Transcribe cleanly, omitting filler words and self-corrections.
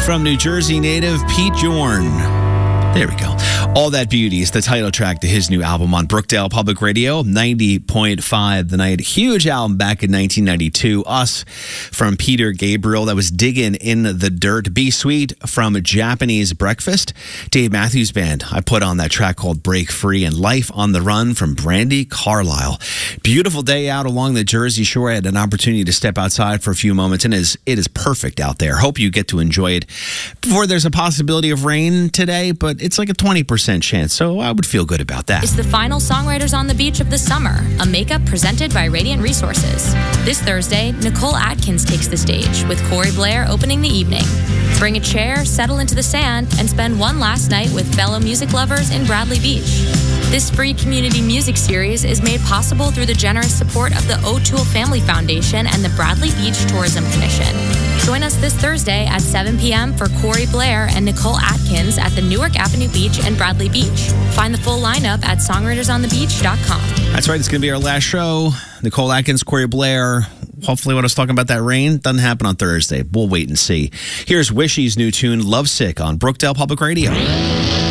from New Jersey native Pete Jorn. There we go. All That Beauty is the title track to his new album on Brookdale Public Radio, 90.5 The Night. Huge album back in 1992. Us from Peter Gabriel. That was Diggin' in the Dirt. Be Sweet from Japanese Breakfast. Dave Matthews Band. I put on that track called Break Free. And Life on the Run from Brandy Carlisle. Beautiful day out along the Jersey Shore. I had an opportunity to step outside for a few moments, and it is perfect out there. Hope you get to enjoy it before there's a possibility of rain today, but it's like a 20% chance, so I would feel good about that. It's the final Songwriters on the Beach of the summer, a makeup presented by Radiant Resources. This Thursday, Nicole Atkins takes the stage, with Corey Blair opening the evening. Bring a chair, settle into the sand, and spend one last night with fellow music lovers in Bradley Beach. This free community music series is made possible through the generous support of the O'Toole Family Foundation and the Bradley Beach Tourism Commission. Join us this Thursday at 7 p.m. for Corey Blair and Nicole Atkins at the Newark Avenue Beach and Bradley Beach. Find the full lineup at songwritersonthebeach.com. That's right. It's going to be our last show. Nicole Atkins, Corey Blair. Hopefully what I was talking about, that rain, doesn't happen on Thursday. We'll wait and see. Here's Wishy's new tune, Lovesick, on Brookdale Public Radio.